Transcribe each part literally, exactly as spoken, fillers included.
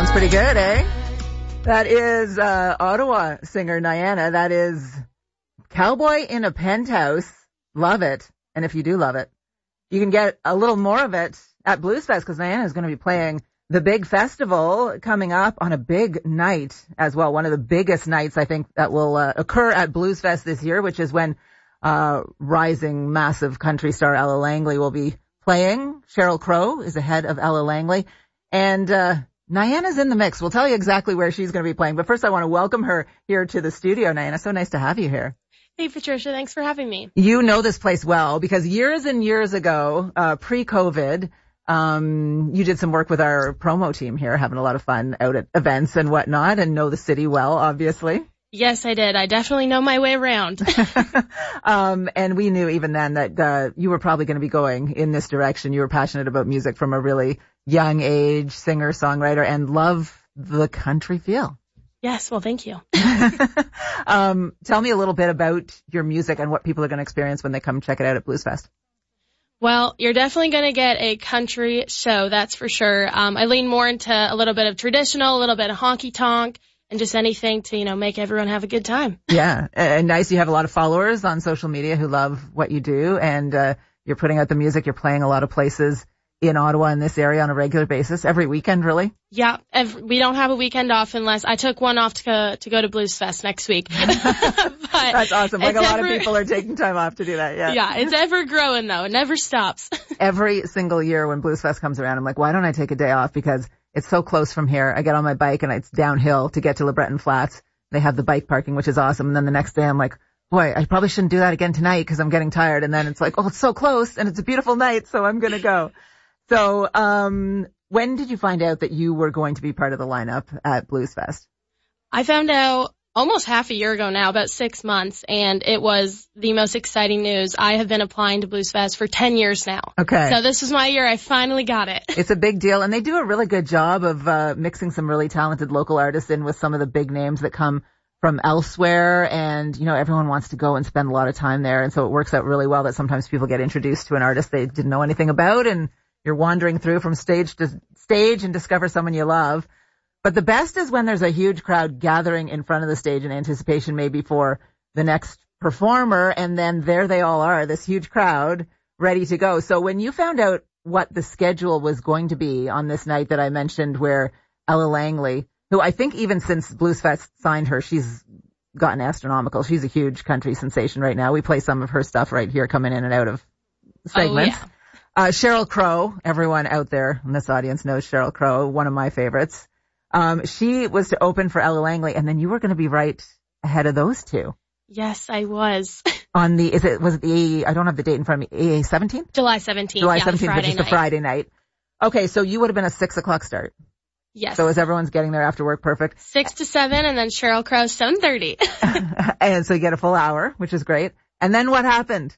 Sounds pretty good, eh? That is uh, Ottawa singer Niana. That is Cowboy in a Penthouse. Love it. And if you do love it, you can get a little more of it at Blues Fest because Niana is going to be playing the big festival coming up on a big night as well. One of the biggest nights I think that will uh, occur at Blues Fest this year, which is when uh, rising massive country star Ella Langley will be playing. Sheryl Crow is ahead of Ella Langley. And uh Niana's in the mix. We'll tell you exactly where she's going to be playing. But first, I want to welcome her here to the studio, Niana. So nice to have you here. Hey, Patricia. Thanks for having me. You know this place well because years and years ago, uh, pre-COVID, um, you did some work with our promo team here, having a lot of fun out at events and whatnot, and know the city well, obviously. Yes, I did. I definitely know my way around. um, and we knew even then that uh, you were probably going to be going in this direction. You were passionate about music from a really young age, singer, songwriter, and love the country feel. Yes, well, thank you. um, tell me a little bit about your music and what people are going to experience when they come check it out at Blues Fest. Well, you're definitely going to get a country show, that's for sure. Um, I lean more into a little bit of traditional, a little bit of honky-tonk, and just anything to, you know, make everyone have a good time. Yeah, and nice. You have a lot of followers on social media who love what you do, and uh, you're putting out the music. You're playing a lot of places in Ottawa in this area on a regular basis, every weekend, really? Yeah, every, we don't have a weekend off unless I took one off to go, to go to Blues Fest next week. That's awesome. Like a lot ever, of people are taking time off to do that, yeah. Yeah, it's ever growing though. It never stops. Every single year when Blues Fest comes around, I'm like, why don't I take a day off? Because it's so close from here. I get on my bike and it's downhill to get to LeBreton Flats. They have the bike parking, which is awesome. And then the next day I'm like, boy, I probably shouldn't do that again tonight because I'm getting tired. And then it's like, oh, it's so close and it's a beautiful night, so I'm going to go. So, um, when did you find out that you were going to be part of the lineup at Blues Fest? I found out almost half a year ago now, about six months, and it was the most exciting news. I have been applying to Blues Fest for ten years now. Okay. So this was my year. I finally got it. It's a big deal, and they do a really good job of uh, mixing some really talented local artists in with some of the big names that come from elsewhere, and, you know, everyone wants to go and spend a lot of time there, and so it works out really well that sometimes people get introduced to an artist they didn't know anything about, and you're wandering through from stage to stage and discover someone you love. But the best is when there's a huge crowd gathering in front of the stage in anticipation maybe for the next performer, and then there they all are, this huge crowd ready to go. So when you found out what the schedule was going to be on this night that I mentioned where Ella Langley, who I think even since Blues Fest signed her, she's gotten astronomical. She's a huge country sensation right now. We play some of her stuff right here coming in and out of segments. Oh, yeah. Uh, Sheryl Crow, everyone out there in this audience knows Sheryl Crow, one of my favorites. Um, she was to open for Ella Langley, and then you were going to be right ahead of those two. Yes, I was. On the, is it, was it the, I don't have the date in front of me, A A seventeenth? July seventeenth. July yeah, seventeenth, which is the Friday night. Okay, so you would have been a six o'clock start. Yes. So as everyone's getting there after work, perfect. Six to seven, and then Sheryl Crow, seven thirty. And so you get a full hour, which is great. And then what happened?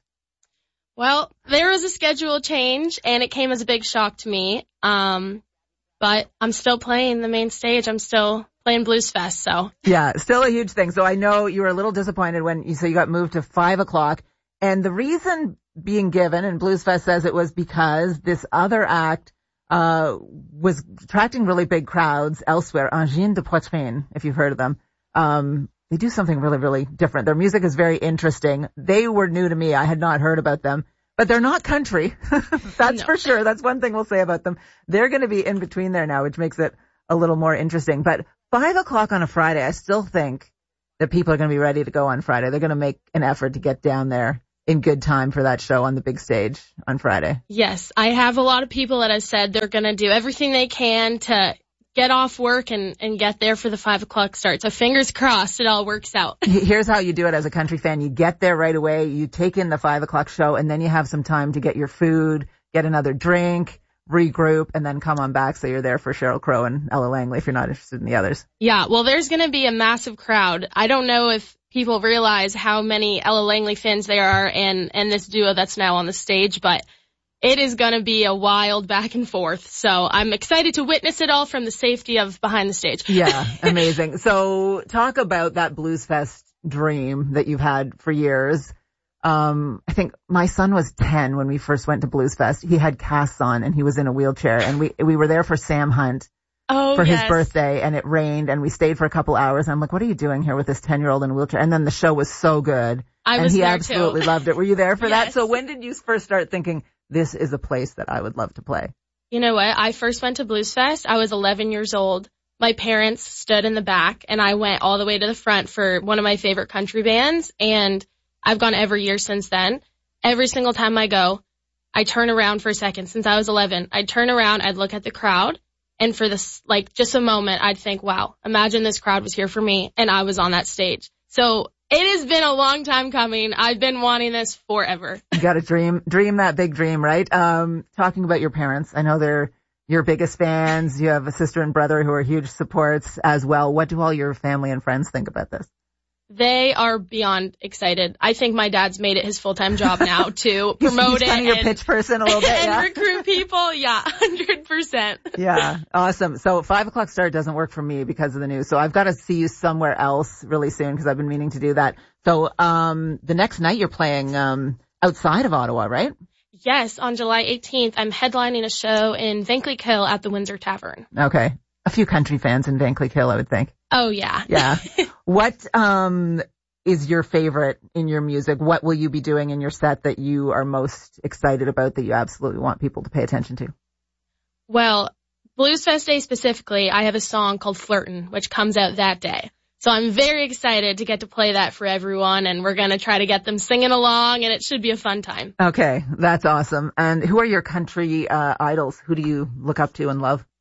Well, there was a schedule change, and it came as a big shock to me. Um, but I'm still playing the main stage. I'm still playing Blues Fest, so. Yeah, still a huge thing. So I know you were a little disappointed when you, so you got moved to five o'clock. And the reason being given, and Blues Fest says it was because this other act, uh, was attracting really big crowds elsewhere. Angine de Poitrine, if you've heard of them. Um, They do something really, really different. Their music is very interesting. They were new to me. I had not heard about them, but they're not country. That's no. for sure. That's one thing we'll say about them. They're going to be in between there now, which makes it a little more interesting. But five o'clock on a Friday, I still think that people are going to be ready to go on Friday. They're going to make an effort to get down there in good time for that show on the big stage on Friday. Yes, I have a lot of people that have said they're going to do everything they can to get off work and, and get there for the five o'clock start. So fingers crossed it all works out. Here's how you do it as a country fan. You get there right away. You take in the five o'clock show, and then you have some time to get your food, get another drink, regroup, and then come on back so you're there for Sheryl Crow and Ella Langley if you're not interested in the others. Yeah, well, there's going to be a massive crowd. I don't know if people realize how many Ella Langley fans there are and, and this duo that's now on the stage, but it is going to be a wild back and forth. So I'm excited to witness it all from the safety of behind the stage. Yeah, amazing. So talk about that Blues Fest dream that you've had for years. Um, I think my son was ten when we first went to Blues Fest. He had casts on and he was in a wheelchair, and we, we were there for Sam Hunt. oh, for yes. his birthday, and it rained, and we stayed for a couple hours. And I'm like, what are you doing here with this ten-year-old in a wheelchair? And then the show was so good. I and was he there absolutely too. loved it. Were you there for Yes. that? So when did you first start thinking, this is a place that I would love to play? You know what? I first went to Blues Fest. I was eleven years old. My parents stood in the back, and I went all the way to the front for one of my favorite country bands, and I've gone every year since then. Every single time I go, I turn around for a second. Since I was eleven, I'd turn around, I'd look at the crowd, and for this, like, just a moment, I'd think, wow, imagine this crowd was here for me, and I was on that stage. So it has been a long time coming. I've been wanting this forever. You got to dream, dream that big dream, right? Um, talking about your parents, I know they're your biggest fans. You have a sister and brother who are huge supports as well. What do all your family and friends think about this? They are beyond excited. I think my dad's made it his full-time job now to promote he's, he's it kind of your and, pitch person a little bit, and yeah? recruit people. Yeah, one hundred percent. Yeah, awesome. So five o'clock start doesn't work for me because of the news. So I've got to see you somewhere else really soon because I've been meaning to do that. So um the next night you're playing um outside of Ottawa, right? Yes, on July eighteenth, I'm headlining a show in Vankleek Hill at the Windsor Tavern. Okay. A few country fans in Vankleek Hill, I would think. Oh, yeah. Yeah. What um is your favorite in your music? What will you be doing in your set that you are most excited about, that you absolutely want people to pay attention to? Well, Blues Fest Day specifically, I have a song called Flirtin', which comes out that day. So I'm very excited to get to play that for everyone, and we're going to try to get them singing along, and it should be a fun time. Okay, that's awesome. And who are your country uh, idols? Who do you look up to and love?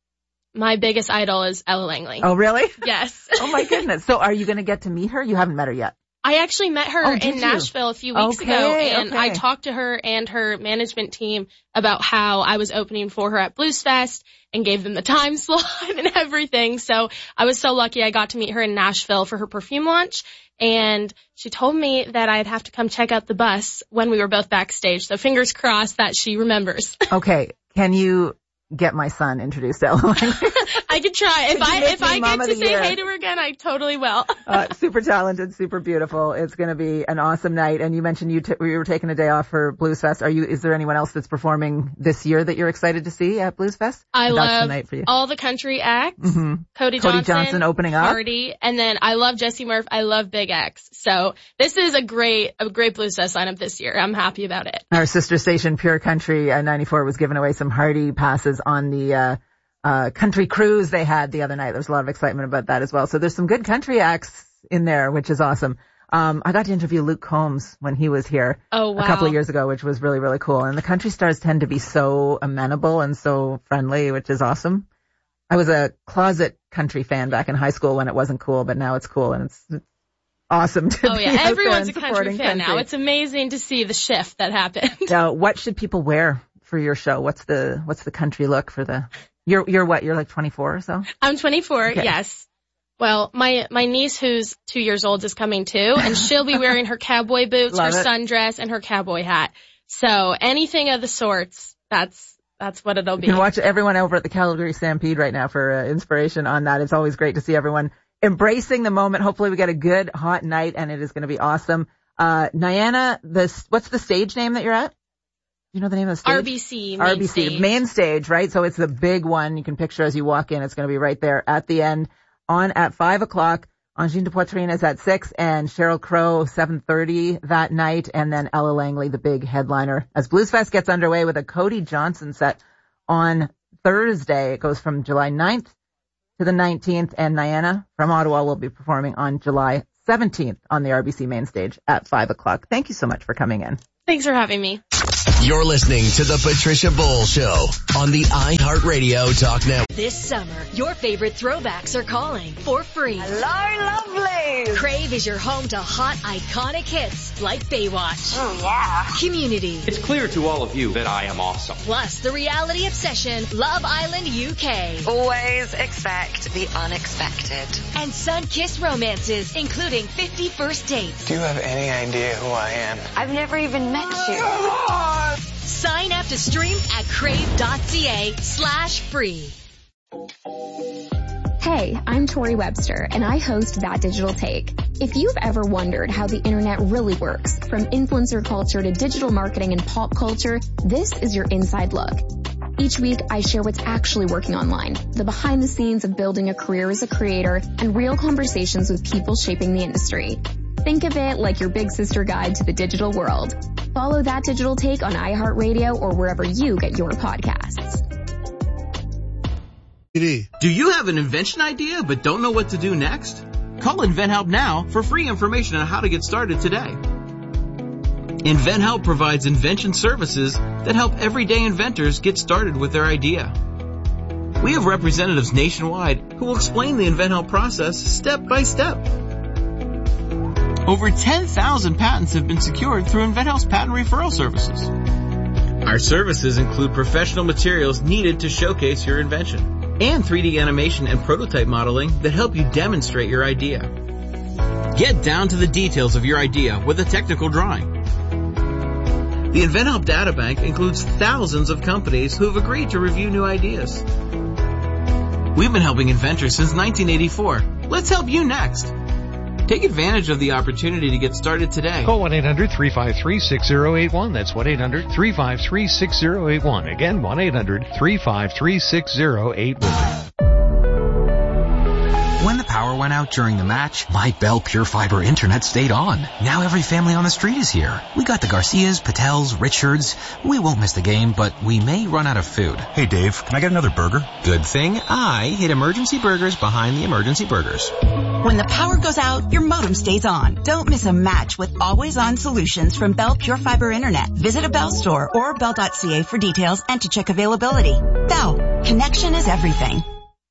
My biggest idol is Ella Langley. Oh, really? Yes. Oh, my goodness. So are you going to get to meet her? You haven't met her yet. I actually met her Oh, in did you? Nashville a few weeks Okay, ago, and okay. I talked to her and her management team about how I was opening for her at Blues Fest and gave them the time slot and everything. So I was so lucky I got to meet her in Nashville for her perfume launch, and she told me that I'd have to come check out the bus when we were both backstage. So fingers crossed that she remembers. Okay, can you get my son introduced to Ella Langley? I could try. If Could you I make if me I Mom get of to the say Year? hey to her again, I totally will. Uh, super talented, super beautiful. It's going to be an awesome night. And you mentioned you, t- you were taking a day off for Blues Fest. Are you? Is there anyone else that's performing this year that you're excited to see at Blues Fest? I Or that's the love night for you? all the country acts. Mm-hmm. Cody, Cody Johnson, Johnson opening up. Hardy, and then I love Jesse Murph. I love Big X. So this is a great, a great Blues Fest lineup this year. I'm happy about it. Our sister station, Pure Country uh, ninety-four, was giving away some Hardy passes on the uh, uh country cruise they had the other night. There's a lot of excitement about that as well. So there's some good country acts in there, which is awesome. Um, I got to interview Luke Combs when he was here Oh, wow. a couple of years ago, which was really, really cool. And the country stars tend to be so amenable and so friendly, which is awesome. I was a closet country fan back in high school when it wasn't cool, but now it's cool, and it's, it's awesome to Oh be yeah, out there everyone's and a country supporting fan country. now. It's amazing to see the shift that happened. Now, what should people wear for your show? What's the what's the country look for the? You're you're what? You're like twenty-four or so? I'm twenty-four, Okay. yes. Well, my, my niece who's two years old is coming too, and she'll be wearing her cowboy boots, Love her it. sundress, and her cowboy hat. So anything of the sorts, that's, that's what it'll be. You can watch everyone over at the Calgary Stampede right now for uh, inspiration on that. It's always great to see everyone embracing the moment. Hopefully we get a good hot night, and it is going to be awesome. Uh, Niana, this what's the stage name that you're at? You know the name of the stage? R B C, main R B C, stage. main stage, right? So it's the big one you can picture as you walk in. It's going to be right there at the end, on at five o'clock. Angine de Poitrine is at six, and Sheryl Crow seven thirty that night, and then Ella Langley, the big headliner, as Blues Fest gets underway with a Cody Johnson set on Thursday. It goes from July ninth to the nineteenth, and Niana from Ottawa will be performing on July seventeenth on the R B C main stage at five o'clock. Thank you so much for coming in. Thanks for having me. You're listening to The Patricia Bowl Show on the iHeartRadio Talk Network. This summer, your favorite throwbacks are calling for free. Hello, lovely. Crave is your home to hot, iconic hits like Baywatch, Oh, yeah. Community, It's clear to all of you that I am awesome. plus the reality obsession Love Island U K, Always expect the unexpected. and sun-kissed romances, including fifty First Dates. Do you have any idea who I am? I've never even met you. Sign up to stream at crave.ca slash free. Hey, I'm Tori Webster, and I host That Digital Take. If you've ever wondered how the internet really works, from influencer culture to digital marketing and pop culture, this is your inside look. Each week, I share what's actually working online, the behind the scenes of building a career as a creator, and real conversations with people shaping the industry. Think of it like your big sister guide to the digital world. Follow That Digital Take on iHeartRadio or wherever you get your podcasts. Do you have an invention idea but don't know what to do next? Call InventHelp now for free information on how to get started today. InventHelp provides invention services that help everyday inventors get started with their idea. We have representatives nationwide who will explain the InventHelp process step by step. Over ten thousand patents have been secured through InventHelp's patent referral services. Our services include professional materials needed to showcase your invention and three D animation and prototype modeling that help you demonstrate your idea. Get down to the details of your idea with a technical drawing. The InventHelp Databank includes thousands of companies who have agreed to review new ideas. We've been helping inventors since nineteen eighty-four. Let's help you next. Take advantage of the opportunity to get started today. Call one eight hundred three five three six zero eight one. That's one eight hundred three five three six zero eight one. Again, one eight hundred three five three six zero eight one. When the power went out during the match, my Bell Pure Fiber internet stayed on. Now every family on the street is here. We got the Garcias, Patels, Richards. We won't miss the game, but we may run out of food. Hey Dave, can I get another burger? Good thing I hid Emergency Burgers behind the Emergency Burgers. When the power goes out, your modem stays on. Don't miss a match with always-on solutions from Bell Pure Fiber Internet. Visit a Bell store or bell dot c a for details and to check availability. Bell, connection is everything.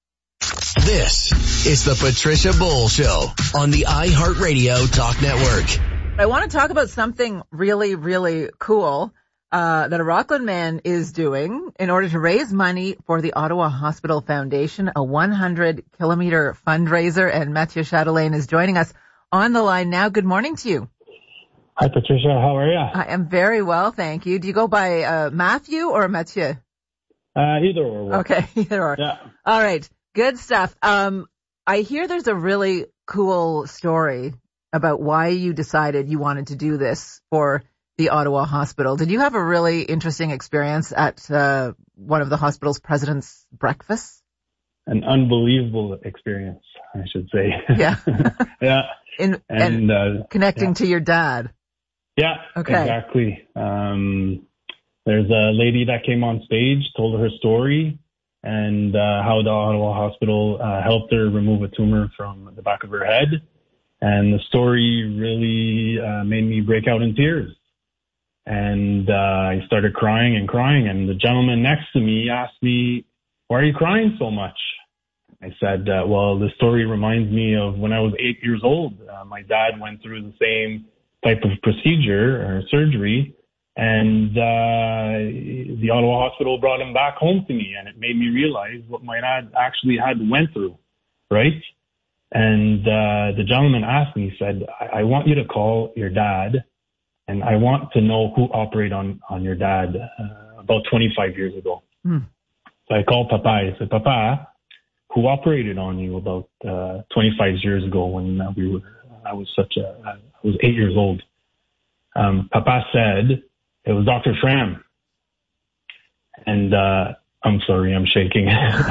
This is the Patricia Bull Show on the iHeartRadio Talk Network. I want to talk about something really, really cool uh, that a Rockland man is doing in order to raise money for the Ottawa Hospital Foundation, a one hundred kilometer fundraiser. And Mathieu Chatelain is joining us on the line now. Good morning to you. Hi, Patricia. How are you? I am very well, thank you. Do you go by uh, Matthew or Mathieu? Uh, either or. Okay, either or. Yeah. All right. Good stuff. Um, I hear there's a really cool story about why you decided you wanted to do this for the Ottawa Hospital. Did you have a really interesting experience at uh, one of the hospital's president's breakfasts? An unbelievable experience, I should say. Yeah. yeah. In, and, and uh, connecting yeah. to your dad. Yeah, okay. Exactly. Um, there's a lady that came on stage, told her story, and uh, how the Ottawa Hospital uh, helped her remove a tumor from the back of her head. And the story really uh, made me break out in tears. And uh, I started crying and crying. And the gentleman next to me asked me, "Why are you crying so much?" I said, uh, well, the story reminds me of when I was eight years old. Uh, my dad went through the same type of procedure or surgery. And uh, the Ottawa Hospital brought him back home to me, and it made me realize what my dad actually had went through, right? And uh, the gentleman asked me, he said, I-, I want you to call your dad, and I want to know who operated on, on your dad uh, about twenty-five years ago. Hmm. So I called Papa. I said, Papa, who operated on you about uh, twenty-five years ago when uh, we were, I was such a, I was eight years old. Um, Papa said, it was Doctor Schramm. And, uh, I'm sorry, I'm shaking.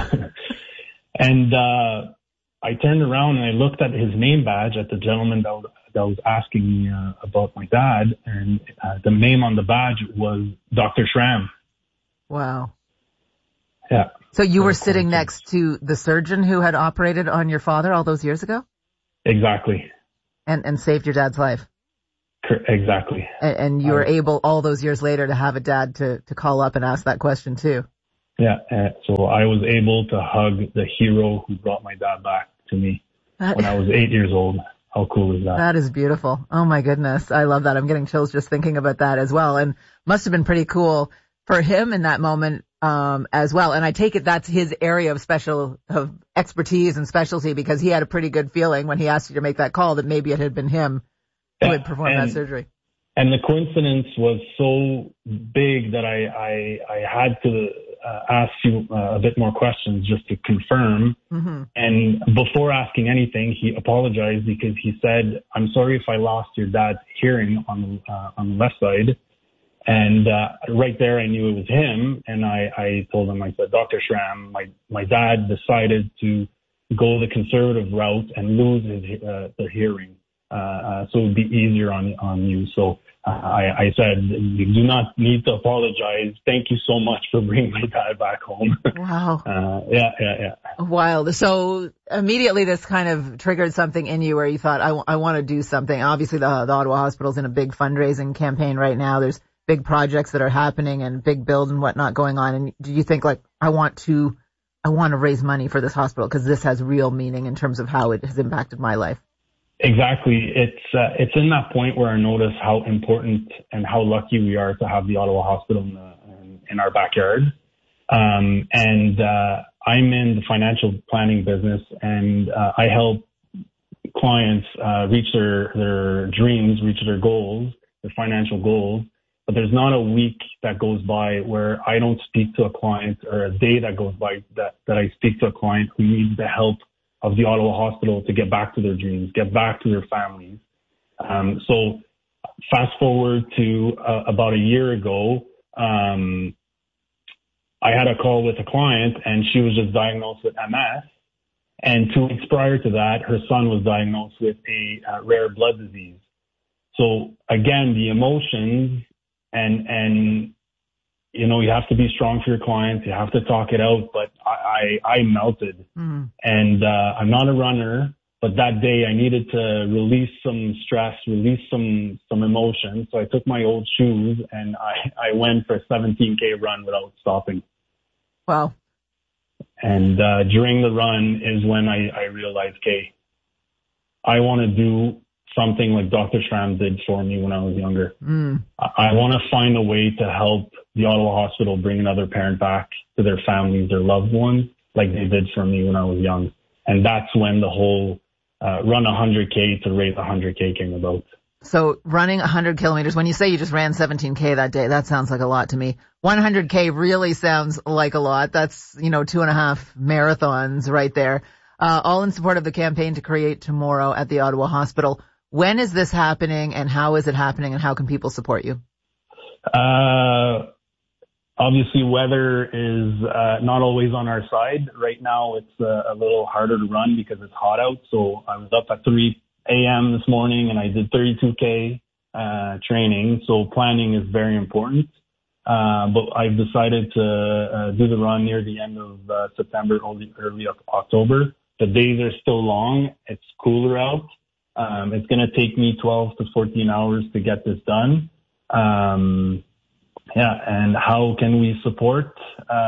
and, uh, I turned around and I looked at his name badge at the gentleman that was, that was asking me, uh, about my dad. And, uh, the name on the badge was Doctor Schramm. Wow. Yeah. So you were sitting next to the surgeon who had operated on your father all those years ago? Exactly. And, and saved your dad's life? Exactly. And, and you were um, able all those years later to have a dad to, to call up and ask that question too. Yeah. Uh, so I was able to hug the hero who brought my dad back to me that, when I was eight years old. How cool is that? That is beautiful. Oh my goodness. I love that. I'm getting chills just thinking about that as well. And must have been pretty cool for him in that moment, um, as well. And I take it that's his area of special, of expertise and specialty, because he had a pretty good feeling when he asked you to make that call that maybe it had been him who had performed and, that surgery. And the coincidence was so big that I, I, I had to uh, ask you uh, a bit more questions just to confirm. Mm-hmm. And before asking anything, he apologized because he said, I'm sorry if I lost your dad's hearing on the, uh, on the left side. And uh, right there, I knew it was him. And I, I told him, I said, Doctor Schramm, my, my dad decided to go the conservative route and lose his, uh, the hearing. Uh, uh, so it would be easier on, on you. So uh, I, I said, you do not need to apologize. Thank you so much for bringing my dad back home. Wow. uh, yeah, yeah, yeah. Wild. So immediately this kind of triggered something in you where you thought, I, w- I want to do something. Obviously the, the Ottawa Hospital's in a big fundraising campaign right now. There's big projects that are happening and big build and whatnot going on. And do you think like, I want to, I want to raise money for this hospital because this has real meaning in terms of how it has impacted my life? Exactly. It's uh, it's in that point where I notice how important and how lucky we are to have the Ottawa Hospital in, the, in, in our backyard. Um, and uh, I'm in the financial planning business, and uh, I help clients uh, reach their, their dreams, reach their goals, their financial goals. But there's not a week that goes by where I don't speak to a client, or a day that goes by that, that I speak to a client who needs the help of the Ottawa Hospital to get back to their dreams, get back to their families. Um, so fast forward to uh, about a year ago, um, I had a call with a client, and she was just diagnosed with M S. And two weeks prior to that, her son was diagnosed with a uh, rare blood disease. So again, the emotions and, and, you know, you have to be strong for your clients. You have to talk it out, but I, I, I melted. Mm. And, uh, I'm not a runner, but that day I needed to release some stress, release some, some emotion. So I took my old shoes and I, I went for a seventeen K run without stopping. Wow. And, uh, during the run is when I, I realized, okay, I want to do something like Doctor Schramm did for me when I was younger. Mm. I, I want to find a way to help the Ottawa Hospital bring another parent back to their families, their loved ones, like they did for me when I was young. And that's when the whole uh, run one hundred K to raise one hundred K came about. So running one hundred kilometers, when you say you just ran seventeen K that day, that sounds like a lot to me. one hundred K really sounds like a lot. That's, you know, two and a half marathons right there. Uh, all in support of the campaign to create tomorrow at the Ottawa Hospital. When is this happening, and how is it happening, and how can people support you? Uh, obviously weather is, uh, not always on our side. Right now it's uh, a little harder to run because it's hot out. So I was up at three a.m. this morning and I did thirty-two K, uh, training. So planning is very important. Uh, but I've decided to, uh, do the run near the end of, uh, September, early, early October. The days are still long. It's cooler out. Um, it's going to take me twelve to fourteen hours to get this done. Um, yeah. And how can we support?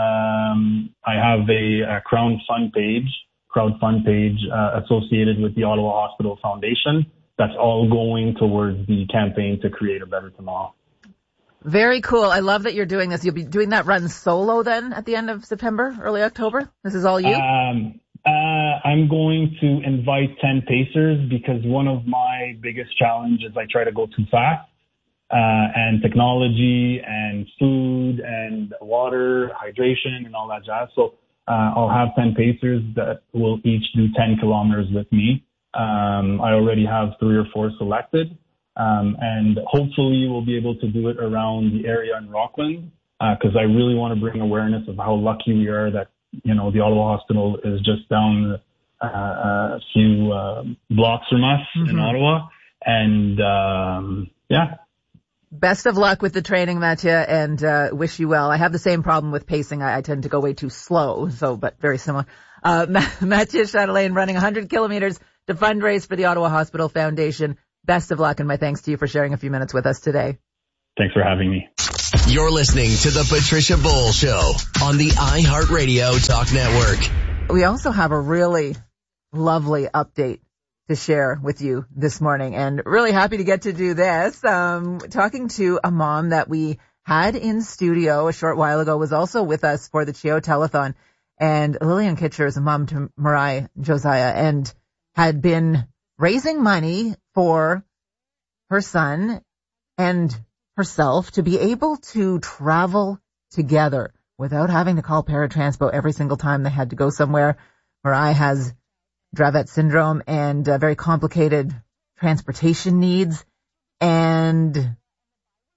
Um, I have a, a crowdfund page, crowdfund page, uh, associated with the Ottawa Hospital Foundation. That's all going towards the campaign to create a better tomorrow. Very cool. I love that you're doing this. You'll be doing that run solo then at the end of September, early October? This is all you? Um, Uh, I'm going to invite ten pacers because one of my biggest challenges is I try to go too fast, uh, and technology and food and water, hydration and all that jazz. So, uh, I'll have ten pacers that will each do ten kilometers with me. Um, I already have three or four selected. Um, and hopefully we'll be able to do it around the area in Rockland, uh, cause I really want to bring awareness of how lucky we are that, you know, the Ottawa Hospital is just down uh, a few uh, blocks from us mm-hmm. in Ottawa. And, um, yeah. Best of luck with the training, Mathieu, and uh, wish you well. I have the same problem with pacing. I, I tend to go way too slow, so but very similar. Uh, Mathieu Chatelain running one hundred kilometers to fundraise for the Ottawa Hospital Foundation. Best of luck, and my thanks to you for sharing a few minutes with us today. Thanks for having me. You're listening to the Patricia Bowl Show on the iHeartRadio Talk Network. We also have a really lovely update to share with you this morning, and really happy to get to do this. Um, talking to a mom that we had in studio a short while ago, was also with us for the Chio Telethon, and Lillian Kitcher is a mom to Mariah Josiah, and had been raising money for her son and herself to be able to travel together without having to call paratranspo every single time they had to go somewhere. Mariah has Dravet syndrome and uh, very complicated transportation needs. And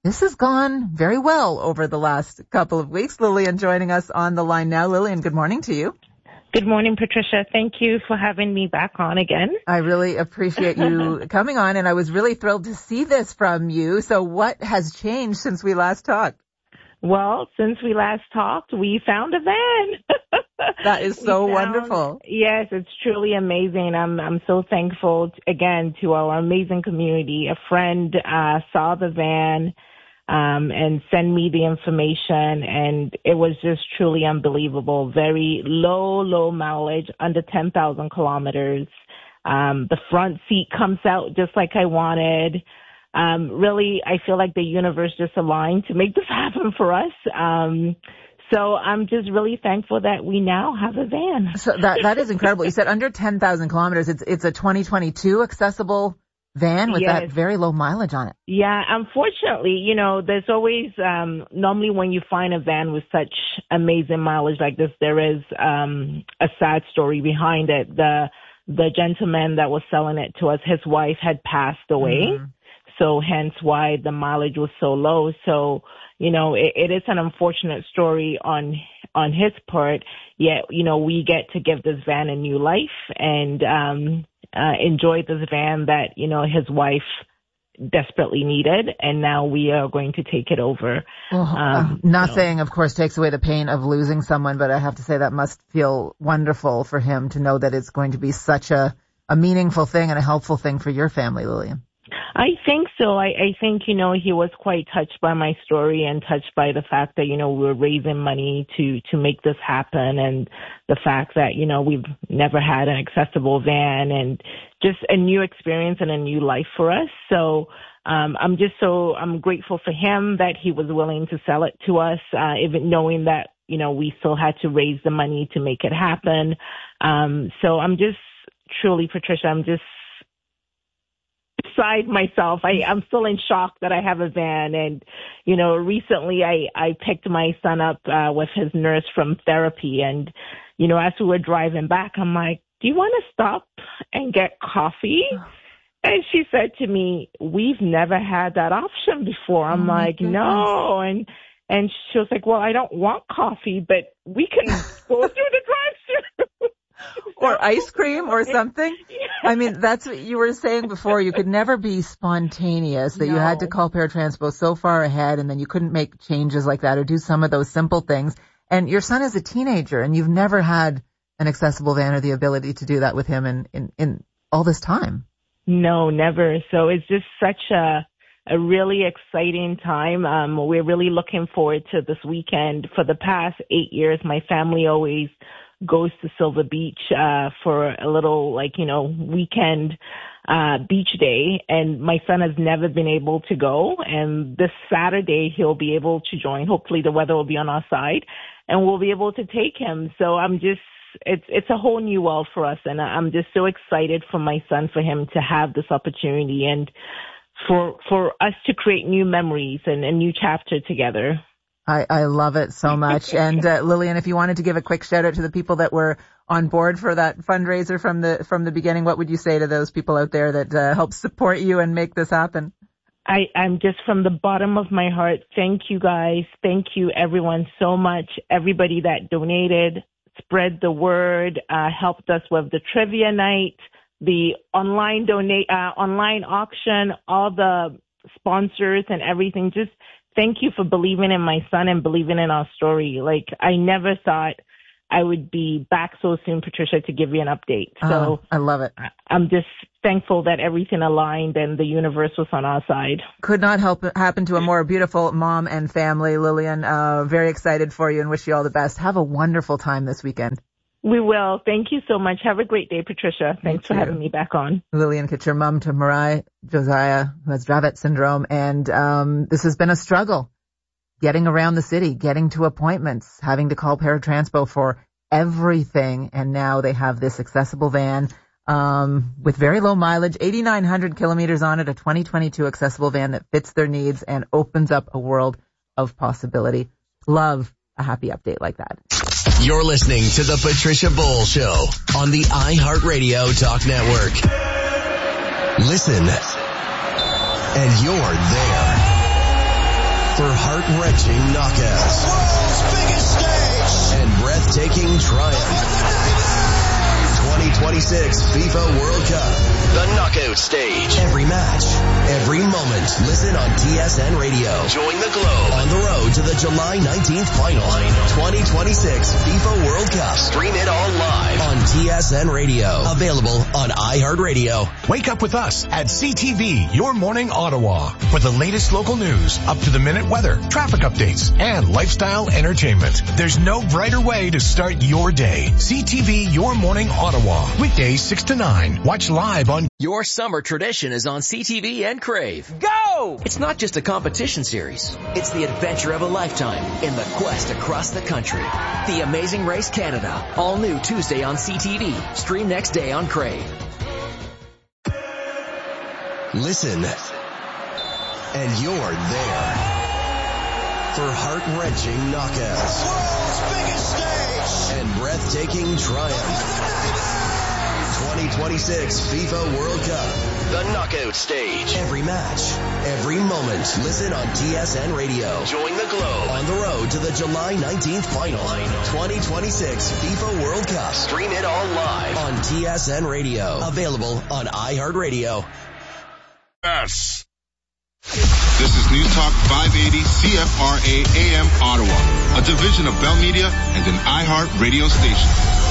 this has gone very well over the last couple of weeks. Lillian joining us on the line now. Lillian, good morning to you. Good morning, Patricia. Thank you for having me back on again. I really appreciate you coming on, and I was really thrilled to see this from you. So what has changed since we last talked? Well, since we last talked, we found a van. That is so found, wonderful. Yes, it's truly amazing. I'm I'm so thankful, t- again, to our amazing community. A friend uh, saw the van um, and sent me the information, and it was just truly unbelievable. Very low, low mileage, under ten thousand kilometers. Um, the front seat comes out just like I wanted. Um, really, I feel like the universe just aligned to make this happen for us. Um, so I'm just really thankful that we now have a van. So that that is incredible. You said under ten thousand kilometers. It's it's a twenty twenty-two accessible van with Yes. that very low mileage on it. Yeah, unfortunately, you know, there's always, um, normally when you find a van with such amazing mileage like this, there is, um, a sad story behind it. The, the gentleman that was selling it to us, his wife had passed away. Mm-hmm. So hence why the mileage was so low. So, you know, it, it is an unfortunate story on, on his part. Yet, you know, we get to give this van a new life and, um, uh, enjoy this van that, you know, his wife desperately needed. And now we are going to take it over. Well, um, uh, nothing, so. Of course, takes away the pain of losing someone, but I have to say that must feel wonderful for him to know that it's going to be such a, a meaningful thing and a helpful thing for your family, Lillian. I think so. I, I think, you know, he was quite touched by my story and touched by the fact that, you know, we're raising money to, to make this happen, and the fact that, you know, we've never had an accessible van, and just a new experience and a new life for us. So, um, I'm just so, I'm grateful for him that he was willing to sell it to us, uh, even knowing that, you know, we still had to raise the money to make it happen. Um, so I'm just truly, Patricia, I'm just, beside myself. I, I'm still in shock that I have a van. And, you know, recently I, I picked my son up uh, with his nurse from therapy. And, you know, as we were driving back, I'm like, do you want to stop and get coffee? And she said to me, we've never had that option before. I'm oh like, no. And, and she was like, well, I don't want coffee, but we can go through the drive-thru. Or ice cream or something. I mean, that's what you were saying before. You could never be spontaneous, that no. You had to call Paratranspo so far ahead, and then you couldn't make changes like that or do some of those simple things. And your son is a teenager, and you've never had an accessible van or the ability to do that with him in, in, in all this time. No, never. So it's just such a a really exciting time. Um, we're really looking forward to this weekend. For the past eight years, my family always goes to Silver Beach uh for a little, like, you know, weekend uh beach day, and my son has never been able to go, and this Saturday he'll be able to join. Hopefully the weather will be on our side and we'll be able to take him. So I'm just, it's it's a whole new world for us, and I'm just so excited for my son, for him to have this opportunity, and for for us to create new memories and a new chapter together. I, I love it so much. And uh, Lillian, if you wanted to give a quick shout out to the people that were on board for that fundraiser from the from the beginning, what would you say to those people out there that uh, help support you and make this happen? I, I'm just, from the bottom of my heart, thank you guys. Thank you everyone so much. Everybody that donated, spread the word, uh, helped us with the trivia night, the online donate, uh, online auction, all the sponsors and everything. Just thank you for believing in my son and believing in our story. Like, I never thought I would be back so soon, Patricia, to give you an update. So oh, I love it. I'm just thankful that everything aligned and the universe was on our side. Could not help happen to a more beautiful mom and family, Lillian. Uh, very excited for you and wish you all the best. Have a wonderful time this weekend. We will. Thank you so much. Have a great day, Patricia. Thanks for having me back on. Lillian Kitcher, mom to Mariah Josiah, who has Dravet syndrome. And um this has been a struggle, getting around the city, getting to appointments, having to call Paratranspo for everything. And now they have this accessible van um with very low mileage, eighty-nine hundred kilometers on it, a twenty twenty-two accessible van that fits their needs and opens up a world of possibility. Love a happy update like that. You're listening to the Patricia Bowl Show on the iHeartRadio Talk Network. Listen, and you're there. for heart-wrenching knockouts. World's biggest stage. And breathtaking triumph. twenty twenty-six FIFA World Cup. The knockout stage. Every match, every moment. Listen on T S N Radio. Join the Globe on the road to the July nineteenth final. twenty twenty-six FIFA World Cup. Stream it all live on T S N Radio. Available on iHeartRadio. Wake up with us at C T V, Your Morning Ottawa, for the latest local news, up-to-the-minute weather, traffic updates, and lifestyle entertainment. There's no brighter way to start your day. C T V, Your Morning Ottawa. Weekdays six to nine. Watch live on... Your summer tradition is on C T V and Crave. Go! It's not just a competition series. It's the adventure of a lifetime in the quest across the country. The Amazing Race Canada. All new Tuesday on C T V. Stream next day on Crave. Listen, and you're there for heart-wrenching knockouts. World's biggest stage. And breathtaking triumph. twenty twenty-six FIFA World Cup. The knockout stage. Every match, every moment. Listen on T S N Radio. Join the Globe on the road to the July nineteenth final. twenty twenty-six FIFA World Cup. Stream it all live on T S N Radio. Available on iHeartRadio. Yes. This is News Talk five eighty C F R A A M Ottawa, a division of Bell Media and an iHeart radio station.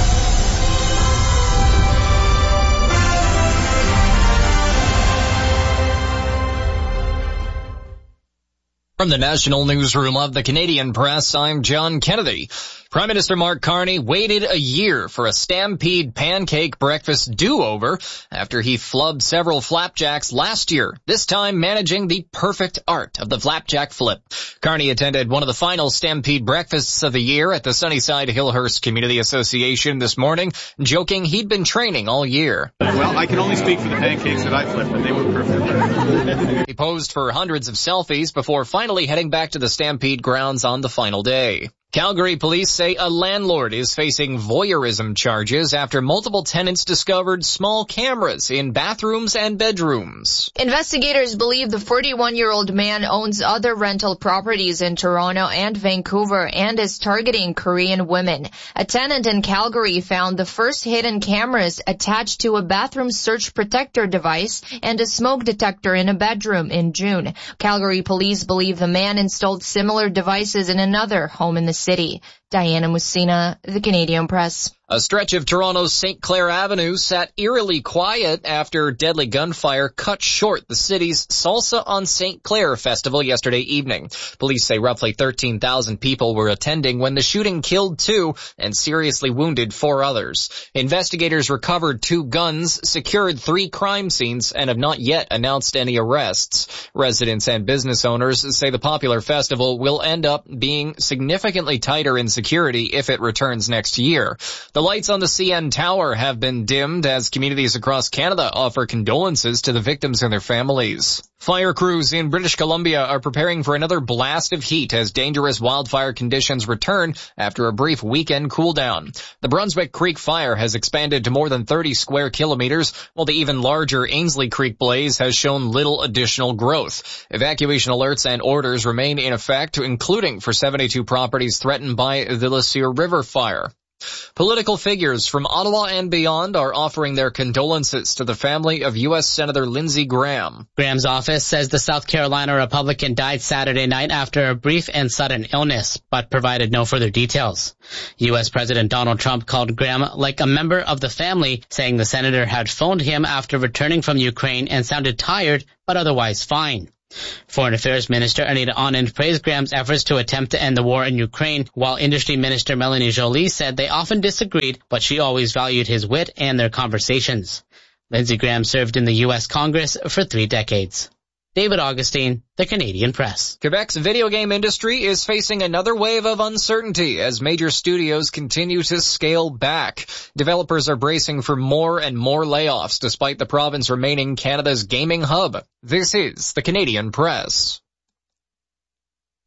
From the National Newsroom of the Canadian Press, I'm John Kennedy. Prime Minister Mark Carney waited a year for a Stampede pancake breakfast do-over after he flubbed several flapjacks last year, this time managing the perfect art of the flapjack flip. Carney attended one of the final Stampede breakfasts of the year at the Sunnyside Hillhurst Community Association this morning, joking he'd been training all year. Well, I can only speak for the pancakes that I flipped, and they were perfect. He posed for hundreds of selfies before finally heading back to the Stampede grounds on the final day. Calgary police say a landlord is facing voyeurism charges after multiple tenants discovered small cameras in bathrooms and bedrooms. Investigators believe the forty-one-year-old man owns other rental properties in Toronto and Vancouver and is targeting Korean women. A tenant in Calgary found the first hidden cameras attached to a bathroom surge protector device and a smoke detector in a bedroom in June. Calgary police believe the man installed similar devices in another home in the city. Diana Mussina, the Canadian Press. A stretch of Toronto's Saint Clair Avenue sat eerily quiet after deadly gunfire cut short the city's Salsa on Saint Clair festival yesterday evening. Police say roughly thirteen thousand people were attending when the shooting killed two and seriously wounded four others. Investigators recovered two guns, secured three crime scenes, and have not yet announced any arrests. Residents and business owners say the popular festival will end up being significantly tighter in security if it returns next year. The lights on the C N Tower have been dimmed as communities across Canada offer condolences to the victims and their families. Fire crews in British Columbia are preparing for another blast of heat as dangerous wildfire conditions return after a brief weekend cool down. The Brunswick Creek fire has expanded to more than thirty square kilometers, while the even larger Ainsley Creek blaze has shown little additional growth. Evacuation alerts and orders remain in effect, including for seventy-two properties threatened by the Le Sueur River fire. Political figures from Ottawa and beyond are offering their condolences to the family of U S Senator Lindsey Graham. Graham's office says the South Carolina Republican died Saturday night after a brief and sudden illness, but provided no further details. U S President Donald Trump called Graham like a member of the family, saying the senator had phoned him after returning from Ukraine and sounded tired, but otherwise fine. Foreign Affairs Minister Anita Anand praised Graham's efforts to attempt to end the war in Ukraine, while Industry Minister Melanie Joly said they often disagreed, but she always valued his wit and their conversations. Lindsey Graham served in the U S Congress for three decades. David Augustine, the Canadian Press. Quebec's video game industry is facing another wave of uncertainty as major studios continue to scale back. Developers are bracing for more and more layoffs despite the province remaining Canada's gaming hub. This is the Canadian Press.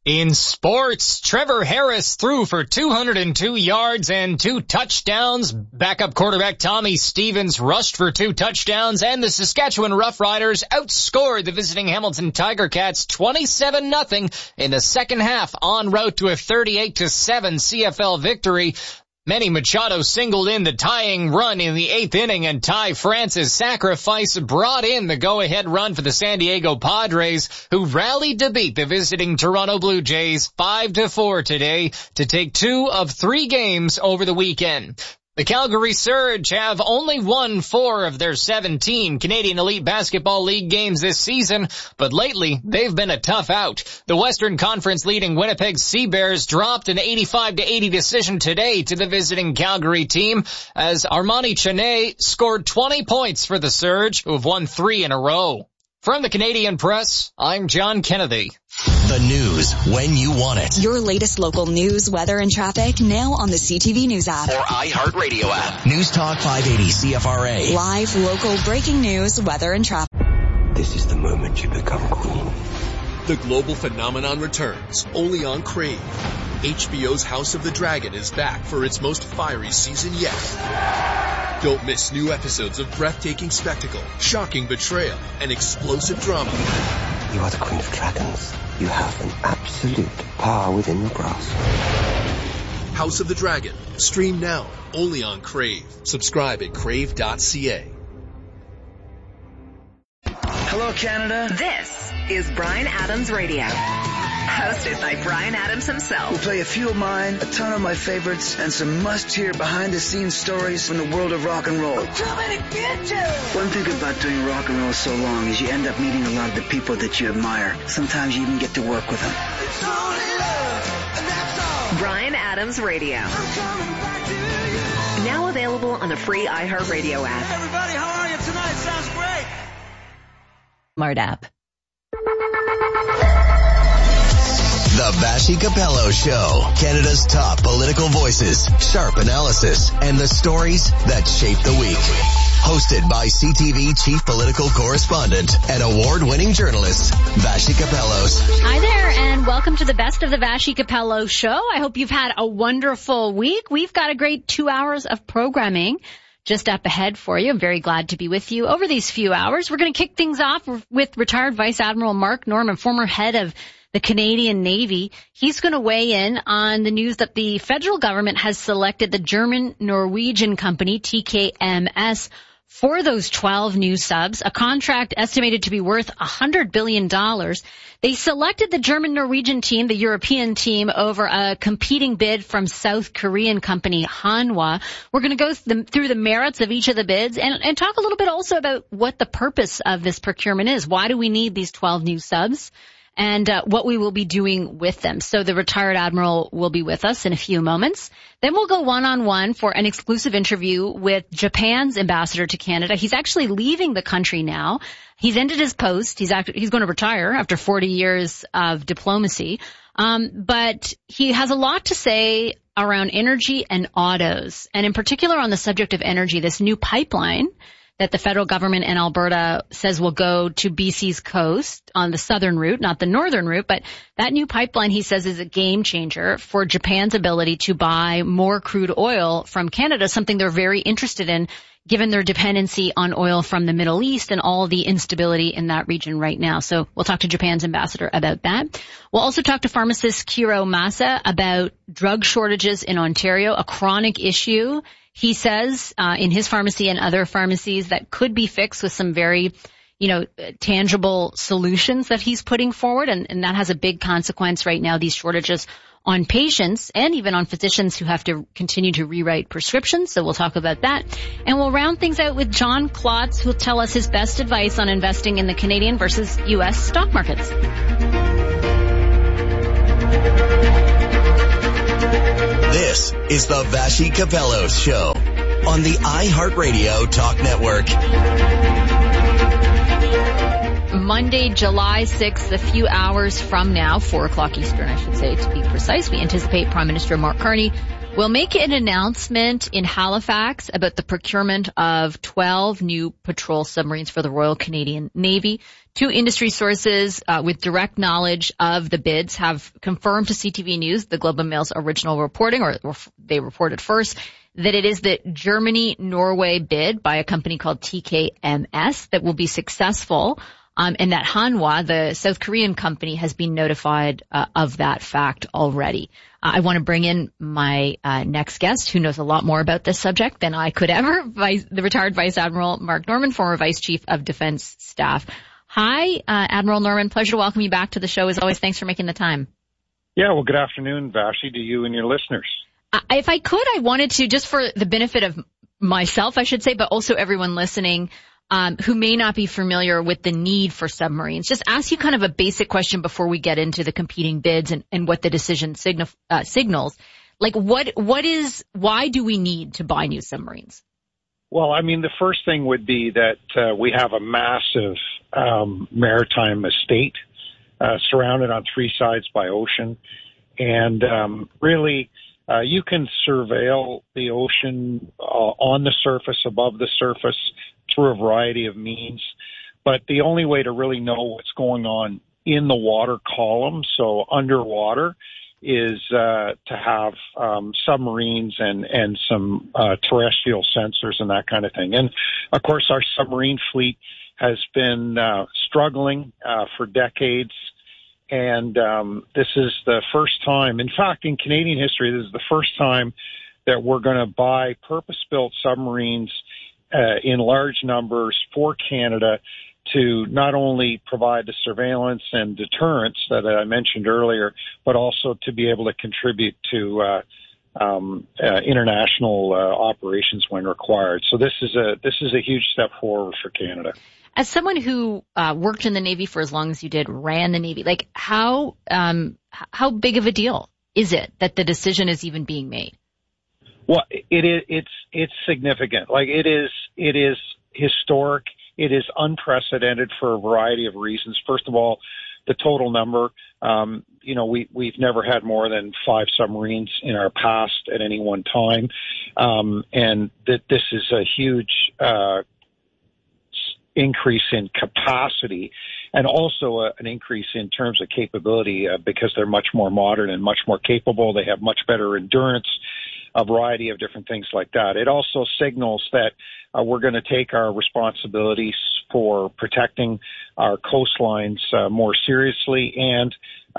In sports, Trevor Harris threw for two hundred two yards and two touchdowns. Backup quarterback Tommy Stevens rushed for two touchdowns, and the Saskatchewan Roughriders outscored the visiting Hamilton Tiger Cats twenty-seven nothing in the second half, en route to a thirty-eight to seven C F L victory. Manny Machado singled in the tying run in the eighth inning, and Ty France's sacrifice brought in the go-ahead run for the San Diego Padres, who rallied to beat the visiting Toronto Blue Jays five to four today to take two of three games over the weekend. The Calgary Surge have only won four of their seventeen Canadian Elite Basketball League games this season, but lately they've been a tough out. The Western Conference leading Winnipeg Sea Bears dropped an eighty-five to eighty decision today to the visiting Calgary team, as Armani Chene scored twenty points for the Surge, who have won three in a row. From the Canadian Press, I'm John Kennedy. The news when you want it. Your latest local news, weather, and traffic now on the C T V News app. Or iHeartRadio app. News Talk five eighty C F R A. Live, local, breaking news, weather, and traffic. This is the moment you become queen. The global phenomenon returns, only on Crave. H B O's House of the Dragon is back for its most fiery season yet. Don't miss new episodes of breathtaking spectacle, shocking betrayal, and explosive drama. You are the Queen of Dragons. You have an absolute power within your grasp. House of the Dragon. Stream now, only on Crave. Subscribe at crave dot c a. Hello, Canada. This is Bryan Adams Radio. Hosted by Bryan Adams himself. We'll play a few of mine, a ton of my favorites, and some must-hear behind-the-scenes stories from the world of rock and roll. I'm coming to get you! One thing about doing rock and roll so long is you end up meeting a lot of the people that you admire. Sometimes you even get to work with them. It's only love, and that's all. Bryan Adams Radio. I'm coming back to you. Now available on the free iHeartRadio app. Hey everybody, how are you tonight? Sounds great. Smart app. The Vassy Capello Show. Canada's top political voices, sharp analysis, and the stories that shape the week. Hosted by C T V chief political correspondent and award-winning journalist, Vassy Capellos. Hi there, and welcome to the best of the Vassy Capello Show. I hope you've had a wonderful week. We've got a great two hours of programming just up ahead for you. I'm very glad to be with you over these few hours. We're going to kick things off with retired Vice Admiral Mark Norman, former head of the Canadian Navy. He's going to weigh in on the news that the federal government has selected the German-Norwegian company T K M S for those twelve new subs, a contract estimated to be worth one hundred billion dollars. They selected the German-Norwegian team, the European team, over a competing bid from South Korean company Hanwha. We're going to go through the merits of each of the bids and, and talk a little bit also about what the purpose of this procurement is. Why do we need these twelve new subs? And uh, what we will be doing with them. So the retired admiral will be with us in a few moments. Then we'll go one-on-one for an exclusive interview with Japan's ambassador to Canada. He's actually leaving the country now. He's ended his post. He's act- he's going to retire after forty years of diplomacy. Um, but he has a lot to say around energy and autos, and in particular on the subject of energy, this new pipeline that the federal government in Alberta says will go to B C's coast on the southern route, not the northern route. But that new pipeline, he says, is a game changer for Japan's ability to buy more crude oil from Canada, something they're very interested in given their dependency on oil from the Middle East and all the instability in that region right now. So we'll talk to Japan's ambassador about that. We'll also talk to pharmacist Kiro Masa about drug shortages in Ontario, a chronic issue, he says, uh, in his pharmacy and other pharmacies, that could be fixed with some very, you know, tangible solutions that he's putting forward. And, and that has a big consequence right now, these shortages on patients and even on physicians who have to continue to rewrite prescriptions. So we'll talk about that. And we'll round things out with John Klotz, who'll tell us his best advice on investing in the Canadian versus U S stock markets. This is the Vassy Capellos Show on the iHeartRadio Talk Network. Monday, July sixth, a few hours from now, four o'clock Eastern, I should say, to be precise. We anticipate Prime Minister Mark Carney will make an announcement in Halifax about the procurement of twelve new patrol submarines for the Royal Canadian Navy. Two industry sources uh, with direct knowledge of the bids have confirmed to C T V News, the Globe and Mail's original reporting, or, or they reported first, that it is the Germany-Norway bid by a company called T K M S that will be successful. Um, and that Hanwha, the South Korean company, has been notified uh, of that fact already. Uh, I want to bring in my uh, next guest, who knows a lot more about this subject than I could ever, Vice, the retired Vice Admiral Mark Norman, former Vice Chief of Defense Staff. Hi, uh, Admiral Norman. Pleasure to welcome you back to the show. As always, thanks for making the time. Yeah, well, good afternoon, Vashi, to you and your listeners. Uh, if I could, I wanted to, just for the benefit of myself, I should say, but also everyone listening, Um, who may not be familiar with the need for submarines, just ask you kind of a basic question before we get into the competing bids and, and what the decision signif- uh, signals. Like, what, what is, why do we need to buy new submarines? Well, I mean, the first thing would be that uh, we have a massive um, maritime estate uh, surrounded on three sides by ocean. And um, really, uh, you can surveil the ocean uh, on the surface, above the surface, through a variety of means. But the only way to really know what's going on in the water column, so underwater, is uh, to have um, submarines and, and some uh, terrestrial sensors and that kind of thing. And, of course, our submarine fleet has been uh, struggling uh, for decades. And um, this is the first time, in fact, in Canadian history, this is the first time that we're going to buy purpose-built submarines Uh, in large numbers for Canada to not only provide the surveillance and deterrence that I mentioned earlier, but also to be able to contribute to uh, um, uh, international uh, operations when required. So this is a this is a huge step forward for Canada. As someone who uh, worked in the Navy for as long as you did, ran the Navy, like how um, how big of a deal is it that the decision is even being made? Well, it is, it's, it's significant. Like it is, it is historic. It is unprecedented for a variety of reasons. First of all, the total number, um, you know, we, we've never had more than five submarines in our past at any one time. Um, and that this is a huge, uh, increase in capacity and also a, an increase in terms of capability uh, because they're much more modern and much more capable. They have much better endurance, a variety of different things like that. It also signals that uh, we're going to take our responsibilities for protecting our coastlines uh, more seriously, and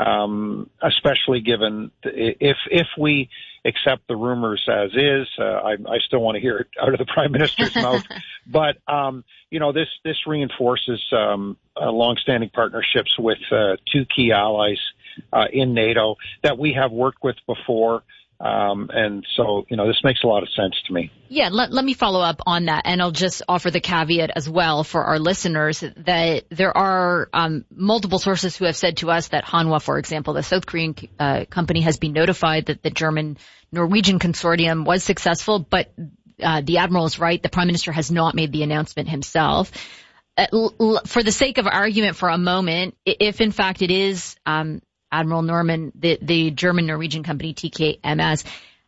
um, especially given the, if if we accept the rumors as is, uh, I, I still want to hear it out of the Prime Minister's mouth. But um, you know, this this reinforces um, uh, longstanding partnerships with uh, two key allies uh, in NATO that we have worked with before. Um, and so, you know, this makes a lot of sense to me. Yeah, let, let me follow up on that, and I'll just offer the caveat as well for our listeners that there are um, multiple sources who have said to us that Hanwha, for example, the South Korean uh, company, has been notified that the German-Norwegian consortium was successful, but uh, the Admiral is right. The Prime Minister has not made the announcement himself. Uh, l- l- for the sake of argument for a moment, if in fact it is um Admiral Norman, the, the German-Norwegian company T K M S,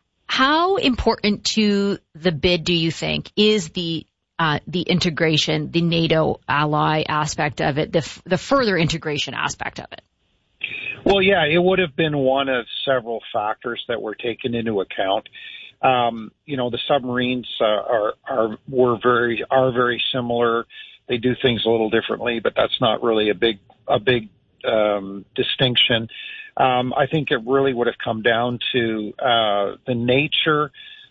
how important to the bid do you think is the uh, the integration, the NATO ally aspect of it, the, f- the further integration aspect of it? Well, yeah, it would have been one of several factors that were taken into account. Um, you know, the submarines uh, are are were very are very similar. They do things a little differently, but that's not really a big a big Um, distinction. Um, I think it really would have come down to uh, the nature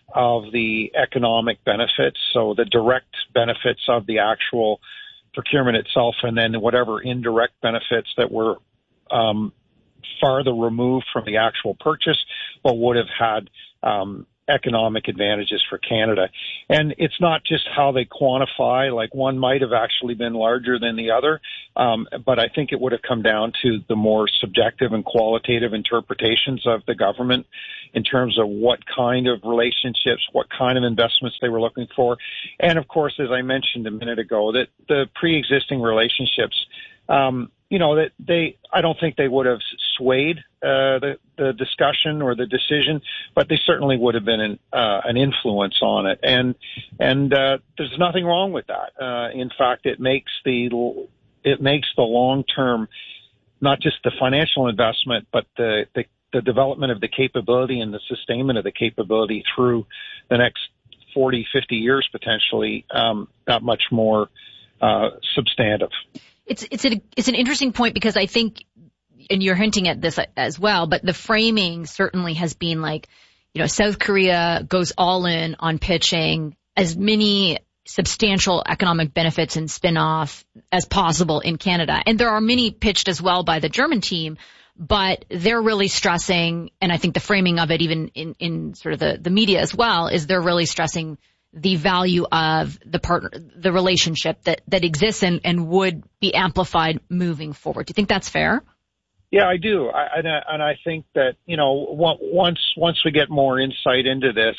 of the economic benefits, so the direct benefits of the actual procurement itself, and then whatever indirect benefits that were um, farther removed from the actual purchase, but would have had um, economic advantages for Canada. And it's not just how they quantify, like one might have actually been larger than the other, um, but I think it would have come down to the more subjective and qualitative interpretations of the government in terms of what kind of relationships, what kind of investments they were looking for. And of course, as I mentioned a minute ago, that the pre-existing relationships, um, you know, that they, I don't think they would have swayed uh, the, the discussion or the decision, but they certainly would have been an, uh, an influence on it. And and uh, there's nothing wrong with that. Uh, in fact, it makes the it makes the long term, not just the financial investment, but the, the the development of the capability and the sustainment of the capability through the next forty, fifty years potentially, um, that much more uh, substantive. It's it's a, it's an interesting point because I think, and you're hinting at this as well, but the framing certainly has been like, you know, South Korea goes all in on pitching as many substantial economic benefits and spin-off as possible in Canada. And there are many pitched as well by the German team, but they're really stressing, and I think the framing of it even in, in sort of the, the media as well, is they're really stressing the value of the partner, the relationship that, that exists and, and would be amplified moving forward. Do you think that's fair? Yeah, I do. I, and, I, and I think that, you know, once, once we get more insight into this,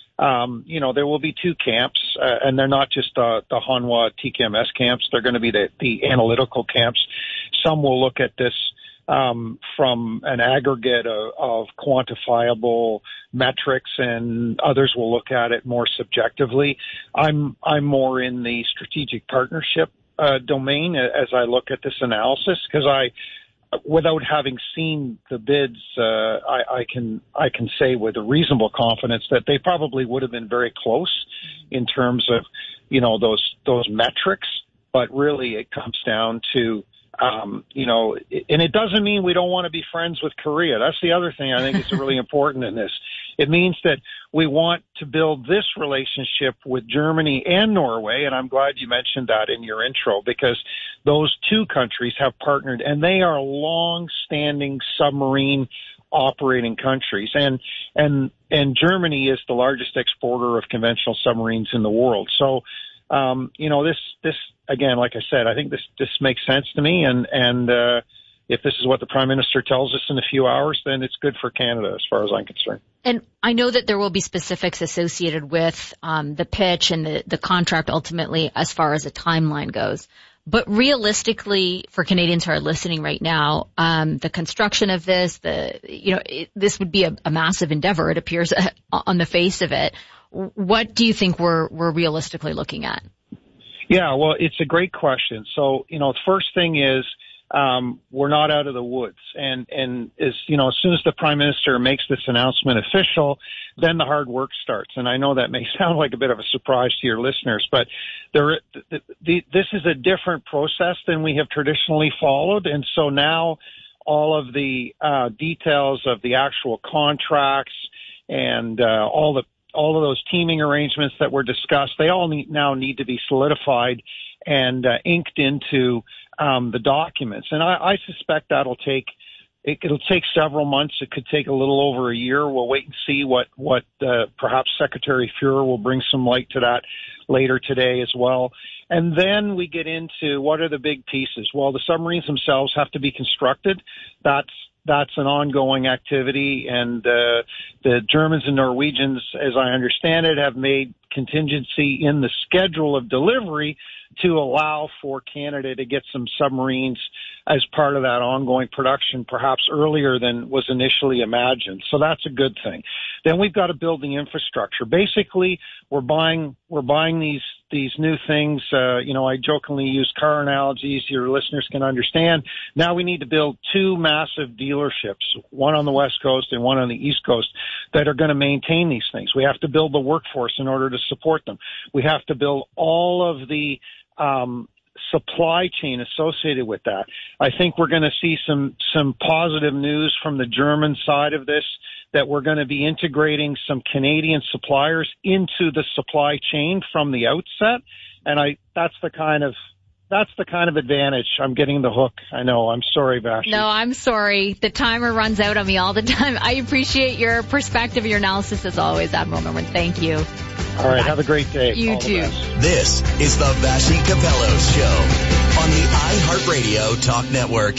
um, you know, there will be two camps, uh, and they're not just uh, the Hanwha T K M S camps. They're going to be the, the analytical camps. Some will look at this Um, from an aggregate of, of quantifiable metrics, and others will look at it more subjectively. I'm I'm more in the strategic partnership uh, domain as I look at this analysis, because I, without having seen the bids, uh, I, I can I can say with a reasonable confidence that they probably would have been very close in terms of, you know, those those metrics. But really, it comes down to Um, you know, and it doesn't mean we don't want to be friends with Korea. That's the other thing I think is really important in this. It means that we want to build this relationship with Germany and Norway, and I'm glad you mentioned that in your intro, because those two countries have partnered, and they are long-standing submarine operating countries. And, and, and Germany is the largest exporter of conventional submarines in the world. So, um, you know, this, this, again, like I said, I think this, this makes sense to me. And, and, uh, if this is what the Prime Minister tells us in a few hours, then it's good for Canada as far as I'm concerned. And I know that there will be specifics associated with, um, the pitch and the, the contract ultimately as far as a timeline goes. But realistically, for Canadians who are listening right now, um, the construction of this, the, you know, it, this would be a, a massive endeavor. It appears on the face of it. What do you think we're, we're realistically looking at? Yeah, well, it's a great question. So, you know, the first thing is, um, we're not out of the woods. And, and as, you know, as soon as the Prime Minister makes this announcement official, then the hard work starts. And I know that may sound like a bit of a surprise to your listeners, but there, the, the, this is a different process than we have traditionally followed. And so now all of the, uh, details of the actual contracts and, uh, all the, all of those teaming arrangements that were discussed, they all need, now need to be solidified and uh, inked into um, the documents. And I, I suspect that'll take, it, it'll take several months. It could take a little over a year. We'll wait and see what, what uh, perhaps Secretary Fuhrer will bring some light to that later today as well. And then we get into what are the big pieces. Well, the submarines themselves have to be constructed. That's That's an ongoing activity, and uh, the Germans and Norwegians, as I understand it, have made contingency in the schedule of delivery to allow for Canada to get some submarines as part of that ongoing production, perhaps earlier than was initially imagined. So that's a good thing. Then we've got to build the infrastructure. Basically, we're buying we're buying these these new things. Uh, you know, I jokingly use car analogies. Your listeners can understand. Now we need to build two massive dealerships, one on the West Coast and one on the East Coast, that are going to maintain these things. We have to build the workforce in order to support them. We have to build all of the um, supply chain associated with that. I think we're going to see some some positive news from the German side of this, that we're going to be integrating some Canadian suppliers into the supply chain from the outset. And I, that's the kind of, that's the kind of advantage. I'm getting the hook. I know. I'm sorry, Vashi. No, I'm sorry. The timer runs out on me all the time. I appreciate your perspective, your analysis as always, Admiral Norman. Thank you. All right. Have a great day. You all too. This is the Vashi Capello Show on the iHeartRadio Talk Network.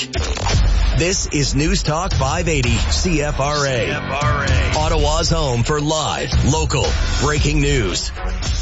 This is News Talk five eighty C F R A. C F R A. Ottawa's home for live, local, breaking news.